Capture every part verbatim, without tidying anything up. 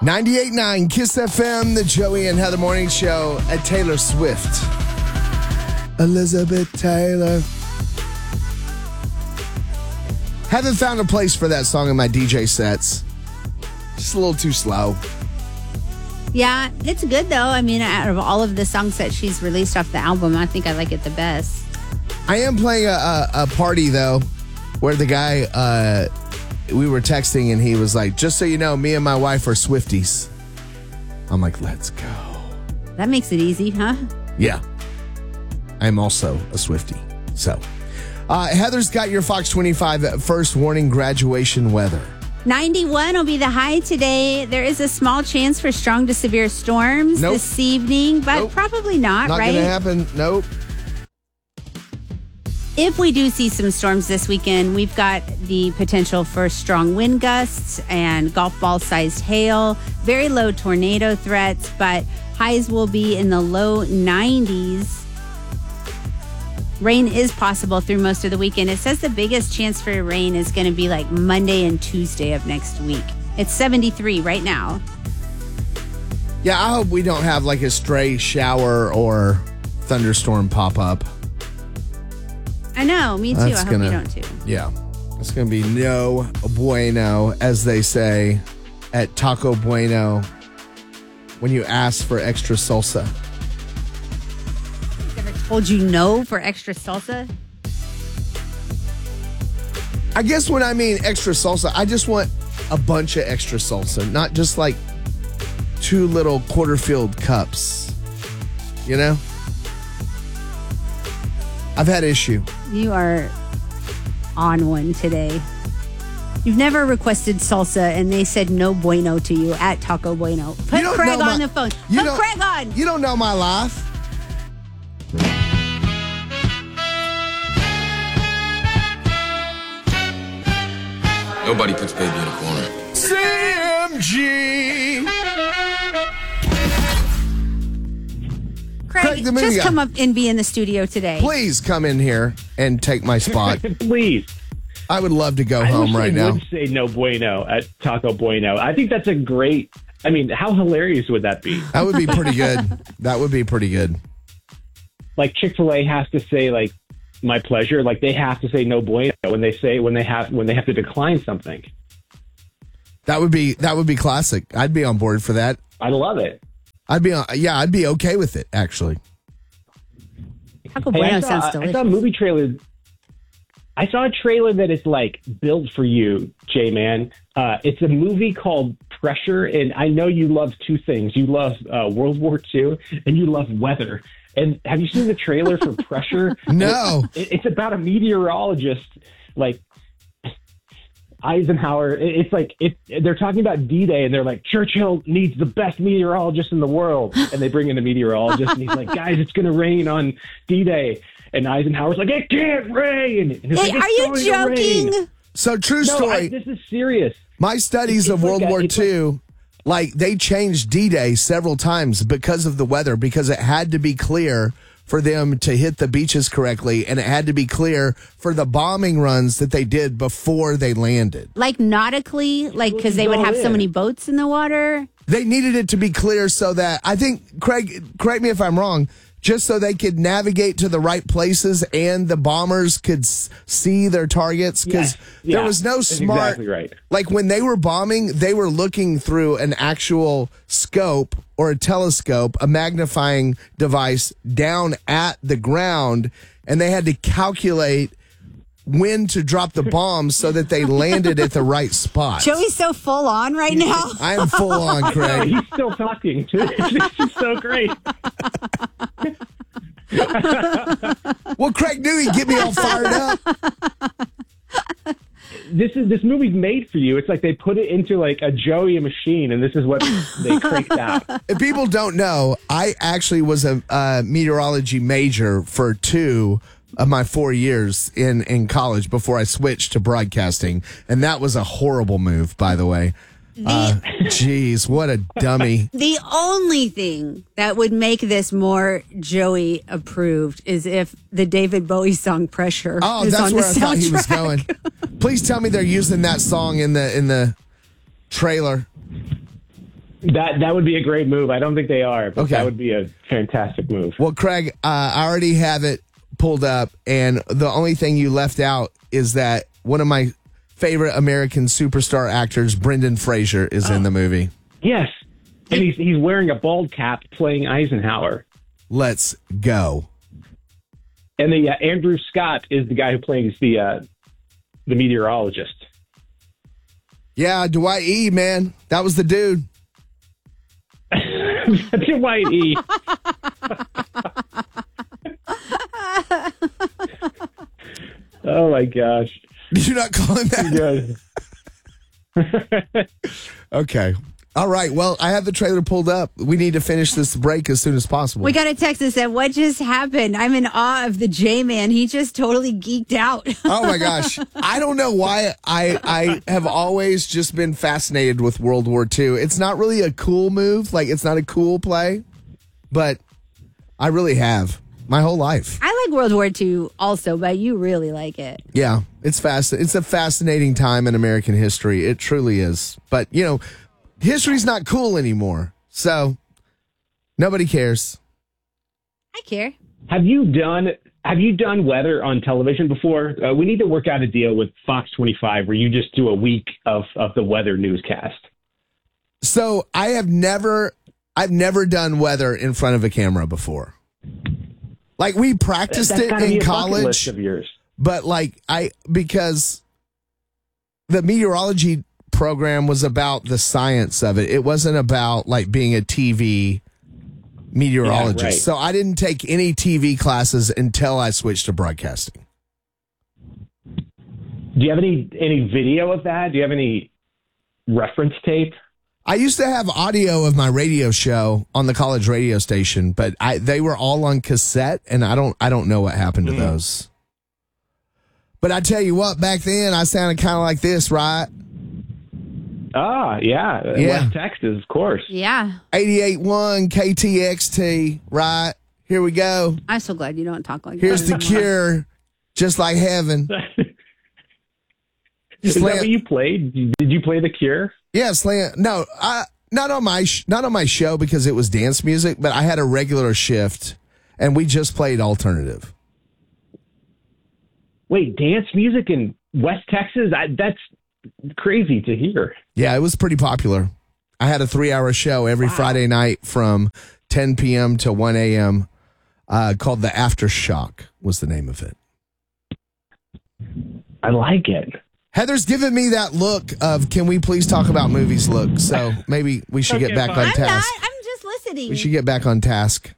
ninety-eight point nine Kiss F M, the Joey and Heather Morning Show at Taylor Swift. Elizabeth Taylor. Haven't found a place for that song in my D J sets. Just a little too slow. Yeah, it's good though. I mean, out of all of the songs that she's released off the album, I think I like it the best. I am playing a, a, a party though, where the guy, uh, we were texting and he was like, just so you know, me and my wife are Swifties. I'm like, let's go. That makes it easy, huh? Yeah. I'm also a Swiftie. So, uh, Heather's got your Fox twenty-five first warning graduation weather. ninety-one will be the high today. There is a small chance for strong to severe storms nope. this evening, but nope. probably not, not right? Not going to happen. Nope. If we do see some storms this weekend, we've got the potential for strong wind gusts and golf ball sized hail, very low tornado threats, but highs will be in the low nineties. Rain is possible through most of the weekend. It says the biggest chance for rain is going to be like Monday and Tuesday of next week. It's seventy-three right now. Yeah, I hope we don't have like a stray shower or thunderstorm pop up. I know, me too. That's I hope gonna, you don't too. Yeah, it's going to be no bueno, as they say at Taco Bueno when you ask for extra salsa. Told you no for extra salsa? I guess when I mean extra salsa, I just want a bunch of extra salsa, not just like two little quarter-filled cups. You know? I've had issue. You are on one today. You've never requested salsa and they said no bueno to you at Taco Bueno. Put Craig on my, the phone. Put Craig on. You don't know my life. Nobody puts baby in a corner. C M G. Craig, Craig the just guy. come up and be in the studio today. Please come in here and take my spot. Please. I would love to go I home wish right they now. would say no bueno at Taco Bueno. I think that's a great. I mean, how hilarious would that be? That would be pretty good. That would be pretty good. Like Chick-fil-A has to say like my pleasure. Like they have to say no bueno when they say when they have when they have to decline something. That would be that would be classic. I'd be on board for that. I love it. I'd be on, yeah, I'd be okay with it actually. Taco Hey, Bueno I saw, sounds delicious. I saw a movie trailer. I saw a trailer that is like built for you, J-Man. Uh, it's a movie called Pressure, and I know you love two things. You love uh, World War Two, and you love weather. And have you seen the trailer for Pressure? No. It, it's about a meteorologist, like Eisenhower. It, it's like it, they're talking about D-Day, and they're like, Churchill needs the best meteorologist in the world. And they bring in the meteorologist, and he's like, guys, it's going to rain on D-Day. And Eisenhower's like, it can't rain. And he's Hey, like, are you joking? So true No, story. I, this is serious. My studies It's of like World a- War it's Two, like they changed D-Day several times because of the weather, because it had to be clear for them to hit the beaches correctly, and it had to be clear for the bombing runs that they did before they landed. Like nautically, like because they would have so many boats in the water. They needed it to be clear so that, I think, Craig, correct me if I'm wrong, just so they could navigate to the right places and the bombers could s- see their targets, because Yes. Yeah, there was no that's smart, exactly right. like when they were bombing, they were looking through an actual scope or a telescope, a magnifying device down at the ground, and they had to calculate when to drop the bombs so that they landed at the right spot. Joey's so full on right now. I am full on, Oh, Craig. he's still talking, too. This is so great. Well, Craig knew he'd get me all fired up. This is this movie's made for you. It's like they put it into like a Joey machine, and this is what they cranked out. If people don't know, I actually was a uh, meteorology major for two of my four years in, in college before I switched to broadcasting. And that was a horrible move, by the way. Uh, geez, what a dummy. The only thing that would make this more Joey approved is if the David Bowie song "Pressure" Oh, is that's on where the I thought he was soundtrack. going. Please tell me they're using that song in the in the trailer. That that would be a great move. I don't think they are, but Okay. that would be a fantastic move. Well, Craig, uh, I already have it pulled up, and the only thing you left out is that one of my favorite American superstar actors, Brendan Fraser, is in the movie. Yes, and he's he's wearing a bald cap playing Eisenhower. Let's go. And the uh, Andrew Scott is the guy who plays the uh, the meteorologist. Yeah, Dwight E., man. That was the dude. Dwight E. Oh my gosh! Did you not call him that? Yes. Okay. All right. Well, I have the trailer pulled up. We need to finish this break as soon as possible. We got a text that said, "What just happened? I'm in awe of the J-Man. He just totally geeked out." Oh my gosh. I don't know why I I have always just been fascinated with World War Two. It's not really a cool move. Like, it's not a cool play, but I really have my whole life. I like World War Two also, but you really like it. Yeah, it's fast. It's a fascinating time in American history. It truly is. But, you know, history's not cool anymore. So nobody cares. I care. Have you done Have you done weather on television before? Uh, we need to work out a deal with Fox twenty-five where you just do a week of, of the weather newscast. So I have never, I've never done weather in front of a camera before. Like, we practiced That's it gotta be in a bucket college, list of yours. but like I, because the meteorology program was about the science of it. It wasn't about like being a T V meteorologist. Yeah, right. So I didn't take any T V classes until I switched to broadcasting. Do you have any any video of that? Do you have any reference tape? I used to have audio of my radio show on the college radio station, but I they were all on cassette, and I don't I don't know what happened to Mm. those. But I tell you what, back then I sounded kind of like this, right? Ah, yeah. Yeah. West Texas, of course. Yeah. eighty-eight point one K T X T, right? Here we go. I'm so glad you don't talk like Here's that. the Cure, just like heaven. Is that Slant- what you played? Did you play The Cure? Yeah, slant. No, I, not on my sh- not on my show because it was dance music, but I had a regular shift, and we just played alternative. Wait, dance music in West Texas? I, that's crazy to hear. Yeah, it was pretty popular. I had a three-hour show every Friday night from ten p.m. to one a.m. Uh, called The Aftershock was the name of it. I like it. Heather's giving me that look of, can we please talk about movies look? So maybe we should get Okay, back fine. on I'm task. not. I'm just listening. We should get back on task.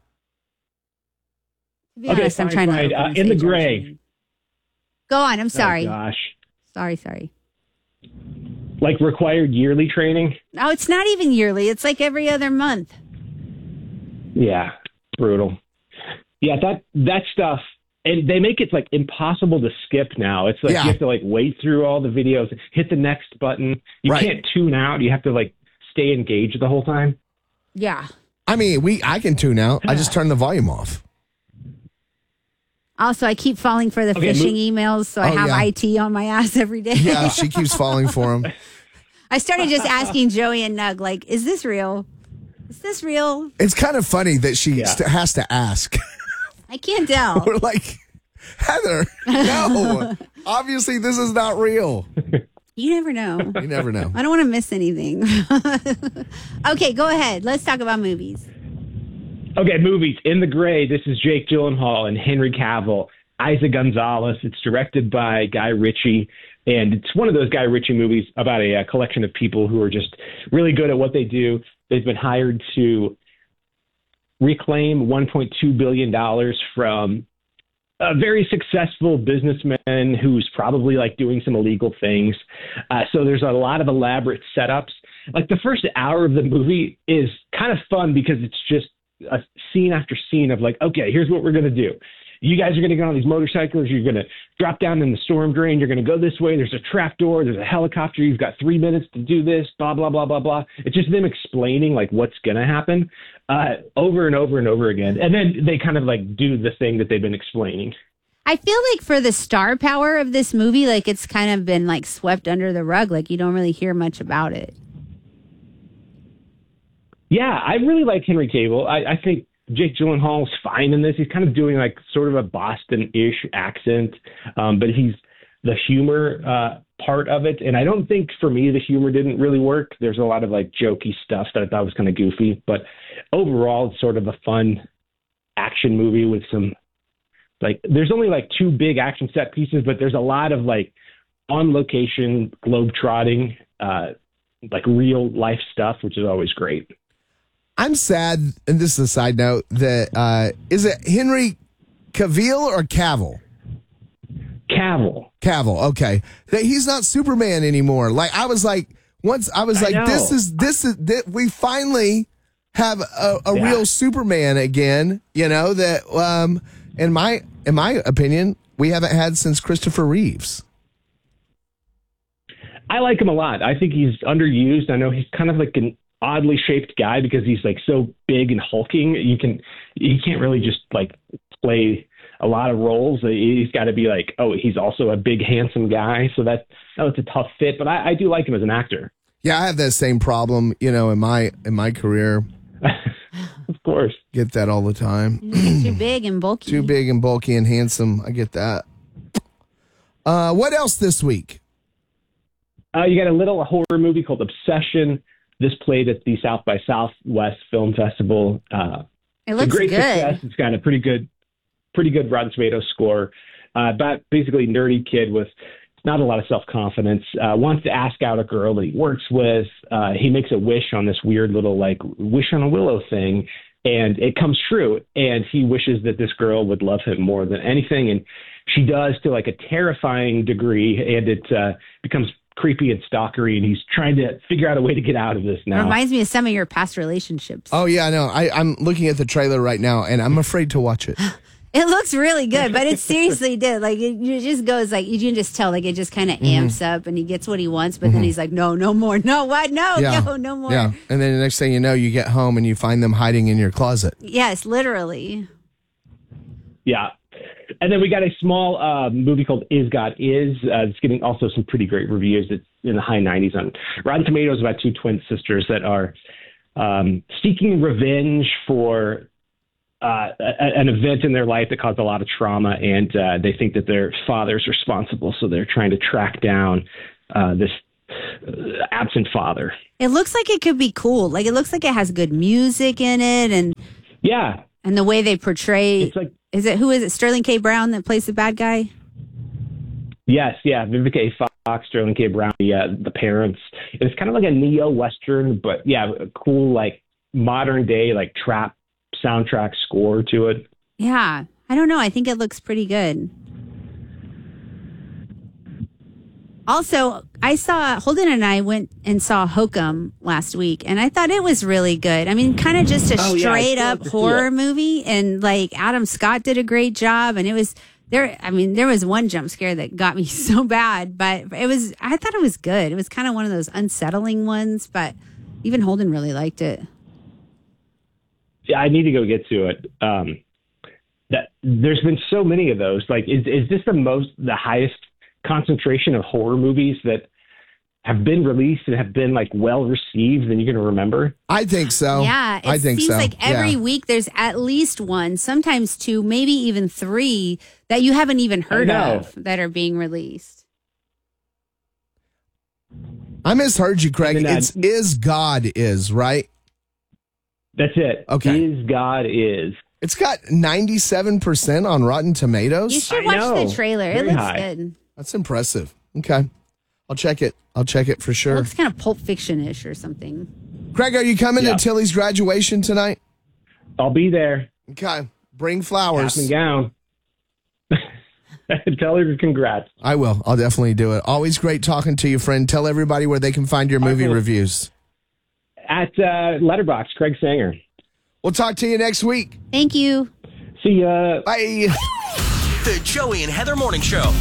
To be Okay, honest, I'm fine, trying fine. to. Uh, open in the stage gray. training. Go on. I'm sorry. Oh, gosh. sorry, sorry. Like required yearly training? No, it's not even yearly. It's like every other month. Yeah, brutal. Yeah, that that stuff, and they make it like impossible to skip now. It's like Yeah. you have to like wait through all the videos, hit the next button. You Right. can't tune out. You have to like stay engaged the whole time. Yeah. I mean, we I can tune out. I just turn the volume off. Also, I keep falling for the Okay, phishing mo- emails, so I Oh, have yeah. I T on my ass every day. Yeah, she keeps falling for him. I started just asking Joey and Nug, like, is this real? Is this real? It's kind of funny that she Yeah. st- has to ask. I can't tell. We're like, Heather, no. Obviously, this is not real. You never know. You never know. I don't want to miss anything. Okay, go ahead. Let's talk about movies. Okay, movies. In the Gray, this is Jake Gyllenhaal and Henry Cavill. Isaac Gonzalez. It's directed by Guy Ritchie, and it's one of those Guy Ritchie movies about a, a collection of people who are just really good at what they do. They've been hired to reclaim one point two billion dollars from a very successful businessman who's probably like doing some illegal things. Uh, so there's a lot of elaborate setups. Like the first hour of the movie is kind of fun because it's just a scene after scene of like, okay, here's what we're going to do. You guys are going to go on these motorcycles. You're going to drop down in the storm drain. You're going to go this way. There's a trap door. There's a helicopter. You've got three minutes to do this, blah, blah, blah, blah, blah. It's just them explaining like what's going to happen uh, over and over and over again. And then they kind of like do the thing that they've been explaining. I feel like for the star power of this movie, like it's kind of been like swept under the rug. Like you don't really hear much about it. Yeah, I really like Henry Cavill. I, I think Jake Gyllenhaal's fine in this. He's kind of doing like sort of a Boston-ish accent, um, but he's the humor uh, part of it. And I don't think for me the humor didn't really work. There's a lot of like jokey stuff that I thought was kind of goofy, but overall it's sort of a fun action movie with some like there's only like two big action set pieces, but there's a lot of like on location globe trotting, uh, like real life stuff, which is always great. I'm sad, and this is a side note, that uh, is it Henry Cavill or Cavill? Cavill. Cavill, okay. That he's not Superman anymore. Like I was like, once I was I like, know. this is this is this, we finally have a, a Yeah. real Superman again. You know that. Um, in my in my opinion, we haven't had since Christopher Reeves. I like him a lot. I think he's underused. I know he's kind of like an oddly shaped guy because he's like so big and hulking. You can he can't really just like play a lot of roles. He's got to be like, oh, he's also a big handsome guy. So that oh, it's a tough fit. But I, I do like him as an actor. Yeah, I have that same problem. You know, in my in my career, Of course. get that all the time. Too big and bulky. Too big and bulky and handsome. I get that. Uh, what else this week? Uh, you got a little horror movie called Obsession. This played at the South by Southwest Film Festival. Uh, It it's a looks great good. success. It's got a pretty good, pretty good Rotten Tomatoes score. Uh, about basically nerdy kid with not a lot of self-confidence, uh, wants to ask out a girl that he works with. Uh, he makes a wish on this weird little like wish on a willow thing, and it comes true. And he wishes that this girl would love him more than anything, and she does to like a terrifying degree, and it uh, becomes creepy and stalkery, and he's trying to figure out a way to get out of this It now. reminds me of some of your past relationships. Oh yeah, I know. I, I'm looking at the trailer right now, and I'm afraid to watch it. It looks really good, but it seriously did. Like it, it just goes like you can just tell, like it just kind of amps up, and he gets what he wants, but then he's like, no, no more, no, what, no, Yeah, no, no more. yeah. And then the next thing you know, you get home and you find them hiding in your closet. Yes, literally. Yeah. And then we got a small uh, movie called Is God Is. Uh, it's getting also some pretty great reviews. It's in the high nineties on Rotten Tomatoes about two twin sisters that are um, seeking revenge for uh, a, an event in their life that caused a lot of trauma, and uh, they think that their father's responsible, so they're trying to track down uh, this uh, absent father. It looks like it could be cool. Like it looks like it has good music in it, and Yeah. and the way they portray. It's like Is it who is it? Sterling K. Brown that plays the bad guy? Yes, yeah, Vivica A. Fox, Sterling K. Brown, yeah, the parents. It's kind of like a neo-Western, but yeah, a cool, like, modern-day, like, trap soundtrack score to it. Yeah. I don't know. I think it looks pretty good. Also, I saw, Holden and I went and saw Hokum last week, and I thought it was really good. I mean, kind of just a Oh, yeah, I straight still up have to see horror it. movie, and like Adam Scott did a great job, and it was there. I mean, there was one jump scare that got me so bad, but it was, I thought it was good. It was kind of one of those unsettling ones, but even Holden really liked it. Yeah, I need to go get to it. Um, that there's been so many of those. Like, is is this the most, the highest concentration of horror movies that have been released and have been like well received than you're going to remember? I think so. Yeah, it I think seems so. like every Yeah. week there's at least one, sometimes two, maybe even three that you haven't even heard know. of that are being released. I misheard you, Craig. And then, uh, It's Is God Is, right? That's it. Okay. Is God Is. It's got ninety-seven percent on Rotten Tomatoes. You should I watch know. the trailer. It Very looks high. good. That's impressive. Okay. I'll check it. I'll check it for It sure. looks kind of Pulp Fiction-ish or something. Craig, are you coming Yeah. to Tilly's graduation tonight? I'll be there. Okay. Bring Cap flowers. and gown. Tell her congrats. I will. I'll definitely do it. Always great talking to you, friend. Tell everybody where they can find your movie I will. reviews. At uh, Letterboxd, Craig Sanger. We'll talk to you next week. Thank you. See ya. Bye. The Joey and Heather Morning Show.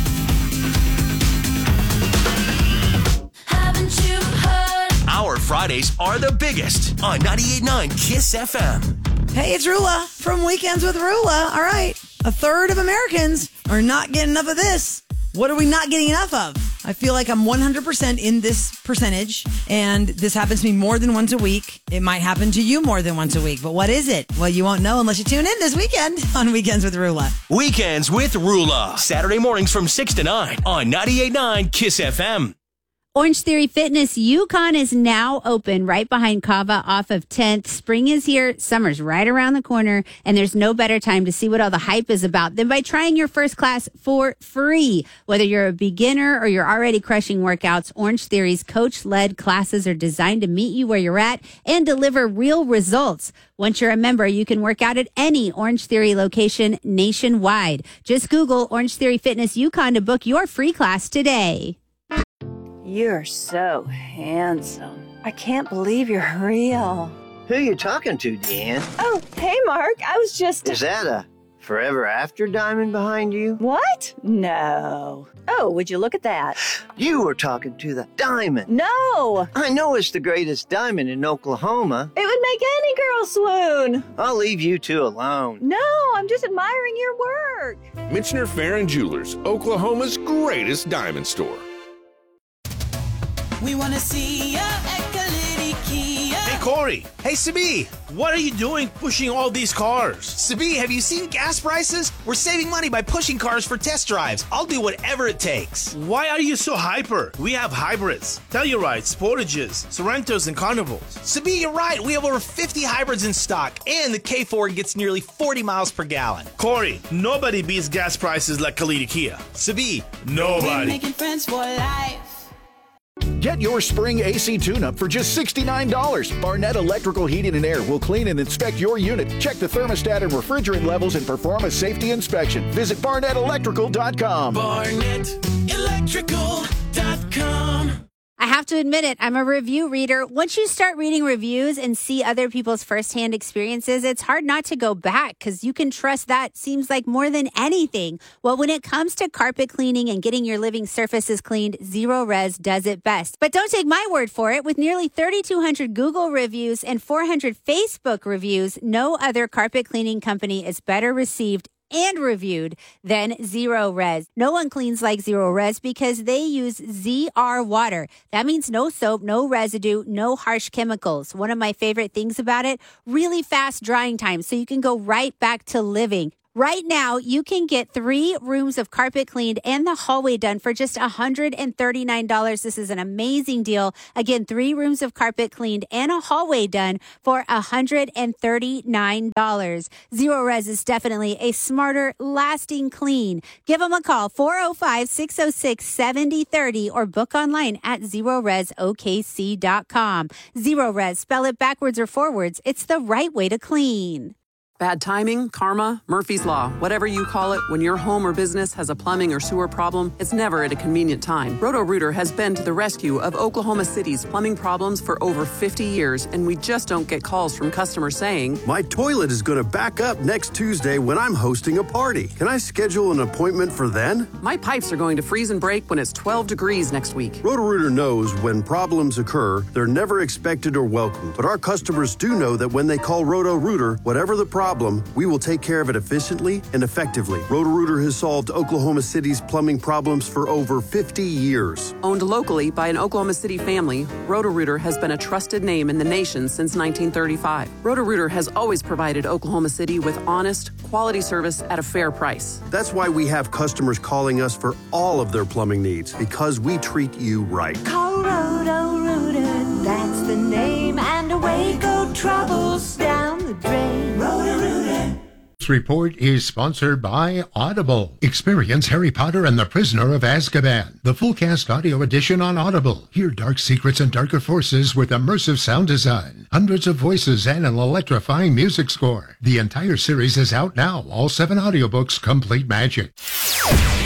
Haven't you heard? Our Fridays are the biggest on ninety-eight point nine KISS F M. Hey, it's Rula from Weekends with Rula. All right. A third of Americans are not getting enough of this. What are we not getting enough of? I feel like I'm one hundred percent in this percentage, and this happens to me more than once a week. It might happen to you more than once a week, but what is it? Well, you won't know unless you tune in this weekend on Weekends with Rula. Weekends with Rula. Saturday mornings from six to nine on ninety-eight point nine Kiss F M. Orange Theory Fitness Yukon is now open right behind Kava off of tenth. Spring is here, summer's right around the corner, and there's no better time to see what all the hype is about than by trying your first class for free. Whether you're a beginner or you're already crushing workouts, Orange Theory's coach-led classes are designed to meet you where you're at and deliver real results. Once you're a member, you can work out at any Orange Theory location nationwide. Just Google Orange Theory Fitness Yukon to book your free class today. You're so handsome. I can't believe you're real. Who you talking to, Deanne? Oh, hey, Mark. I was just... Is that a forever after diamond behind you? What? No. Oh, would you look at that? You were talking to the diamond. No. I know it's the greatest diamond in Oklahoma. It would make any girl swoon. I'll leave you two alone. No, I'm just admiring your work. Michener Farron Jewelers, Oklahoma's greatest diamond store. We want to see ya at Kalidi Kia. Hey, Corey. Hey, Sabi. What are you doing pushing all these cars? Sabi, have you seen gas prices? We're saving money by pushing cars for test drives. I'll do whatever it takes. Why are you so hyper? We have hybrids, Tellurides, Sportages, Sorrentos, and Carnivals. Sabi, you're right. We have over fifty hybrids in stock, and the K four gets nearly forty miles per gallon. Corey, nobody beats gas prices like Kalidi Kia. Sabi, nobody. We're making friends for life. Get your spring A C tune-up for just sixty-nine dollars. Barnett Electrical Heating and Air will clean and inspect your unit. Check the thermostat and refrigerant levels and perform a safety inspection. Visit barnett electrical dot com. barnett electrical dot com. I have to admit it, I'm a review reader. Once you start reading reviews and see other people's firsthand experiences, it's hard not to go back because you can trust that seems like more than anything. Well, when it comes to carpet cleaning and getting your living surfaces cleaned, Zero Res does it best. But don't take my word for it. With nearly thirty-two hundred Google reviews and four hundred Facebook reviews, no other carpet cleaning company is better received and reviewed than Zero Res. No one cleans like Zero Res because they use Z R water. That means no soap, no residue, no harsh chemicals. One of my favorite things about it, really fast drying time so you can go right back to living. Right now, you can get three rooms of carpet cleaned and the hallway done for just one hundred thirty-nine dollars. This is an amazing deal. Again, three rooms of carpet cleaned and a hallway done for one hundred thirty-nine dollars. Zero Res is definitely a smarter, lasting clean. Give them a call, four oh five, six oh six, seven oh three oh, or book online at zero res o k c dot com. Zero Res, spell it backwards or forwards. It's the right way to clean. Bad timing, karma, Murphy's Law, whatever you call it, when your home or business has a plumbing or sewer problem, it's never at a convenient time. Roto-Rooter has been to the rescue of Oklahoma City's plumbing problems for over fifty years, and we just don't get calls from customers saying, "My toilet is going to back up next Tuesday when I'm hosting a party. Can I schedule an appointment for then?" "My pipes are going to freeze and break when it's twelve degrees next week." Roto-Rooter knows when problems occur, they're never expected or welcomed. But our customers do know that when they call Roto-Rooter, whatever the problem, we will take care of it efficiently and effectively. Roto-Rooter has solved Oklahoma City's plumbing problems for over fifty years. Owned locally by an Oklahoma City family, Roto-Rooter has been a trusted name in the nation since nineteen thirty-five. Roto-Rooter has always provided Oklahoma City with honest, quality service at a fair price. That's why we have customers calling us for all of their plumbing needs, because we treat you right. Call Roto-Rooter, that's the name, and away go troubles down the drain. Roto-Rooter. This report is sponsored by Audible. Experience Harry Potter and the Prisoner of Azkaban, the full cast audio edition on Audible. Hear dark secrets and darker forces with immersive sound design, hundreds of voices, and an electrifying music score. The entire series is out now. All seven audiobooks, complete magic.